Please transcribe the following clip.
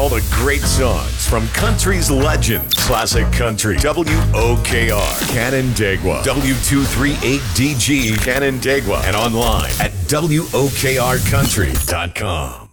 all the great songs from country's legends. Classic Country, WOKR, Canandaigua, W238DG, Canandaigua, and online at WOKRCountry.com.